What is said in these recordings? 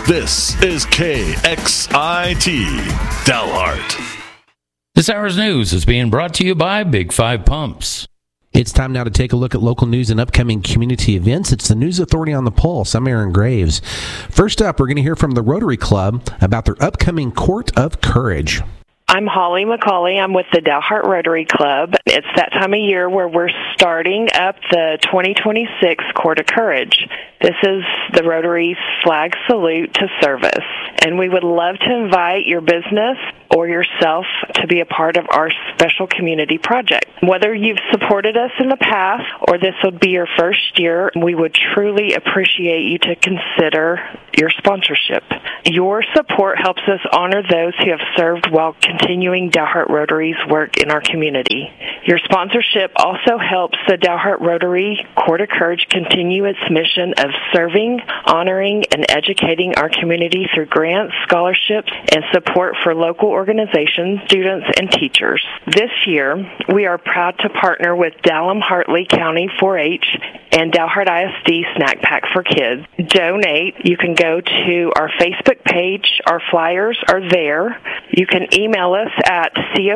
This is KXIT Dalhart. This hour's news is being brought to you by Big Five Pumps. It's time now to take a look at local news and upcoming community events. It's the News Authority on the Pulse. I'm Aaron Graves. First up, we're going to hear from the Rotary Club about their upcoming Court of Courage. I'm Holly McCauley. I'm with the Dalhart Rotary Club. It's that time of year where we're starting up the 2026 Court of Courage. This is the Rotary's flag salute to service, and we would love to invite your business or yourself to be a part of our special community project. Whether you've supported us in the past or this would be your first year, we would truly appreciate you to consider your sponsorship. Your support helps us honor those who have served while continuing Dalhart Rotary's work in our community. Your sponsorship also helps the Dalhart Rotary Court of Courage continue its mission of serving, honoring, and educating our community through grants, scholarships, and support for local organizations, students, and teachers. This year, we are proud to partner with Dalham-Hartley County 4-H and Dalhart ISD Snack Pack for Kids. Donate. You can go to our Facebook page. Our flyers are there. You can email us at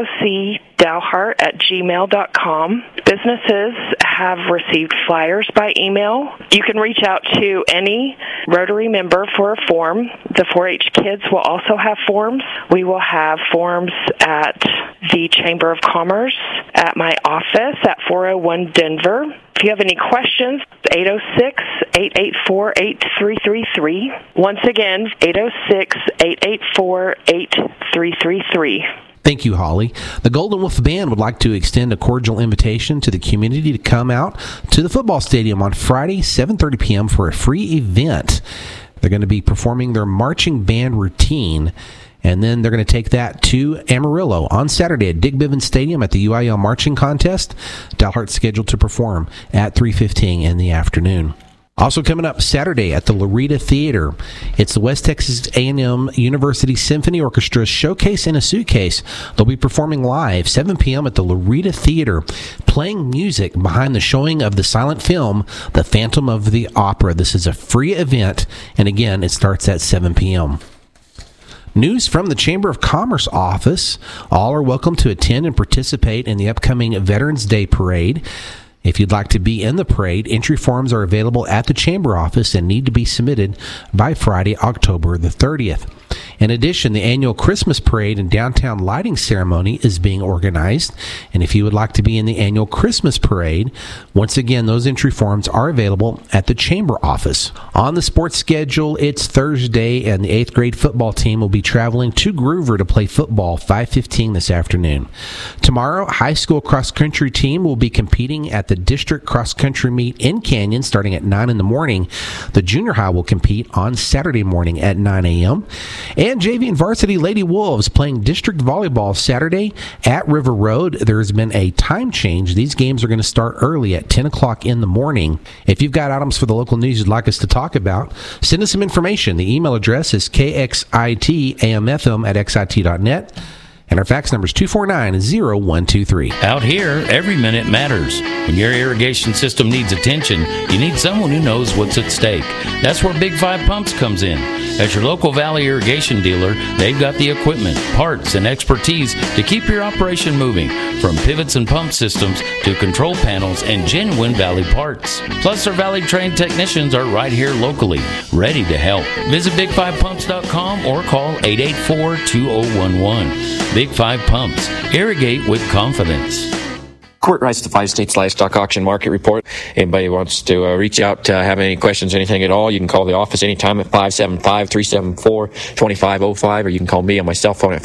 cocdalhart@gmail.com. Businesses have received flyers by email. You can reach out to any Rotary member for a form. The 4-H kids will also have forms. We will have forms at the Chamber of Commerce, at my office at 401 Denver. If you have any questions, 806-884-8333. Once again, 806-884-8333. Thank you, Holly. The Golden Wolf Band would like to extend a cordial invitation to the community to come out to the football stadium on Friday, 7:30 p.m. for a free event. They're going to be performing their marching band routine, and then they're going to take that to Amarillo on Saturday at Dick Bivens Stadium at the UIL Marching Contest. Dalhart's scheduled to perform at 3:15 in the afternoon. Also coming up Saturday at the Loretta Theater, it's the West Texas A&M University Symphony Orchestra Showcase in a Suitcase. They'll be performing live 7 p.m. at the Loretta Theater, playing music behind the showing of the silent film, The Phantom of the Opera. This is a free event, and again, it starts at 7 p.m. News from the Chamber of Commerce office. All are welcome to attend and participate in the upcoming Veterans Day Parade. If you'd like to be in the parade, entry forms are available at the Chamber office and need to be submitted by Friday, October the 30th. In addition, the annual Christmas Parade and Downtown Lighting Ceremony is being organized, and if you would like to be in the annual Christmas Parade, once again, those entry forms are available at the Chamber office. On the sports schedule, it's Thursday, and the 8th grade football team will be traveling to Groover to play football 5:15 this afternoon. Tomorrow, high school cross-country team will be competing at the district cross-country meet in Canyon starting at 9 in the morning. The junior high will compete on Saturday morning at 9 a.m., and JV and varsity Lady Wolves playing district volleyball Saturday at River Road. There has been a time change. These games are going to start early at 10 o'clock in the morning. If you've got items for the local news you'd like us to talk about, send us some information. The email address is kxitamfm@xit.net. And our fax number is 249-0123. Out here, every minute matters. When your irrigation system needs attention, you need someone who knows what's at stake. That's where Big Five Pumps comes in. As your local Valley irrigation dealer, they've got the equipment, parts, and expertise to keep your operation moving, from pivots and pump systems to control panels and genuine Valley parts. Plus, our Valley-trained technicians are right here locally, ready to help. Visit big5pumps.com or call 884-2011. Big Five Pumps. Irrigate with confidence. Court writes the 5 States Livestock Auction Market Report. Anybody wants to reach out, have any questions, anything at all, you can call the office anytime at 575-374-2505, or you can call me on my cell phone at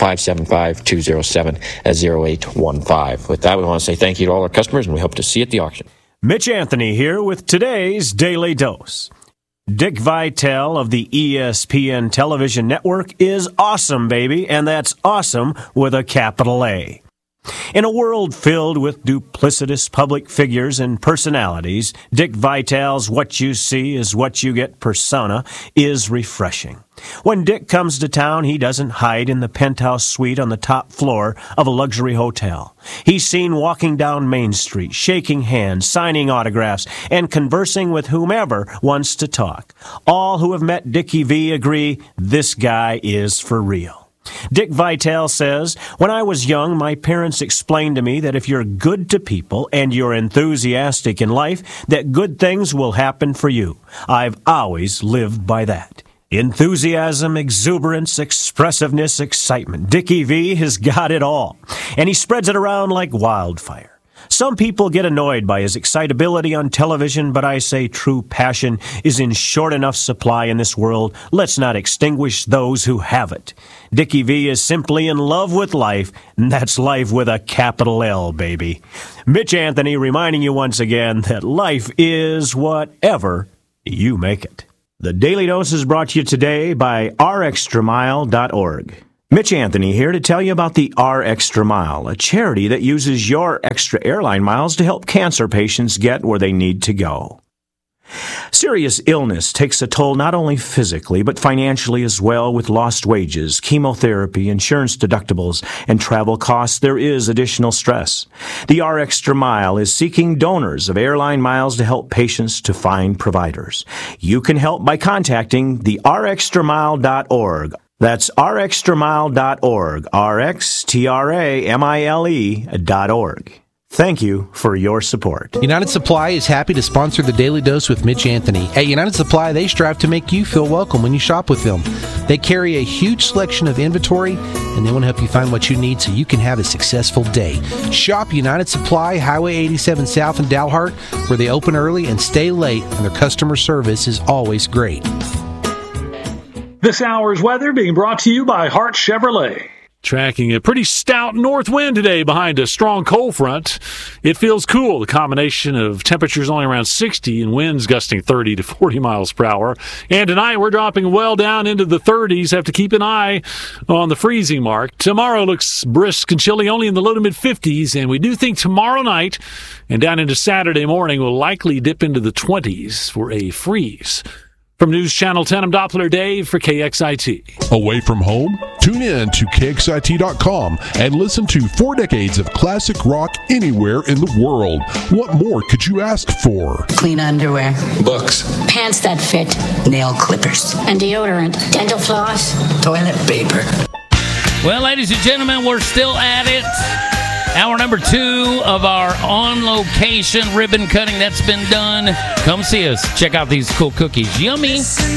575-207-0815. With that, we want to say thank you to all our customers, and we hope to see you at the auction. Mitch Anthony here with today's Daily Dose. Dick Vitale of the ESPN television network is awesome, baby, and that's awesome with a capital A. In a world filled with duplicitous public figures and personalities, Dick Vitale's "what you see is what you get" persona is refreshing. When Dick comes to town, he doesn't hide in the penthouse suite on the top floor of a luxury hotel. He's seen walking down Main Street, shaking hands, signing autographs, and conversing with whomever wants to talk. All who have met Dickie V agree this guy is for real. Dick Vitale says, "When I was young, my parents explained to me that if you're good to people and you're enthusiastic in life, that good things will happen for you. I've always lived by that." Enthusiasm, exuberance, expressiveness, excitement. Dickie V has got it all, and he spreads it around like wildfire. Some people get annoyed by his excitability on television, but I say true passion is in short enough supply in this world. Let's not extinguish those who have it. Dickie V is simply in love with life, and that's life with a capital L, baby. Mitch Anthony reminding you once again that life is whatever you make it. The Daily Dose is brought to you today by rextramile.org. Mitch Anthony here to tell you about the R Extra Mile, a charity that uses your extra airline miles to help cancer patients get where they need to go. Serious illness takes a toll not only physically, but financially as well. With lost wages, chemotherapy, insurance deductibles, and travel costs, there is additional stress. The R Extra Mile is seeking donors of airline miles to help patients to find providers. You can help by contacting the rxtramile.org. That's rxtramile.org, rxtramile.org. Thank you for your support. United Supply is happy to sponsor the Daily Dose with Mitch Anthony. At United Supply, they strive to make you feel welcome when you shop with them. They carry a huge selection of inventory, and they want to help you find what you need so you can have a successful day. Shop United Supply, Highway 87 South in Dalhart, where they open early and stay late, and their customer service is always great. This hour's weather being brought to you by Hart Chevrolet. Tracking a pretty stout north wind today behind a strong cold front. It feels cool. The combination of temperatures only around 60 and winds gusting 30 to 40 miles per hour. And tonight we're dropping well down into the 30s. Have to keep an eye on the freezing mark. Tomorrow looks brisk and chilly, only in the low to mid 50s. And we do think tomorrow night and down into Saturday morning will likely dip into the 20s for a freeze. From News Channel 10, I'm Doppler Dave for KXIT. Away from home? Tune in to KXIT.com and listen to 4 decades of classic rock anywhere in the world. What more could you ask for? Clean underwear. Books. Pants that fit. Nail clippers. And deodorant. Dental floss. Toilet paper. Well, ladies and gentlemen, we're still at it. Hour number 2 of our on-location ribbon cutting that's been done. Come see us. Check out these cool cookies. Yummy.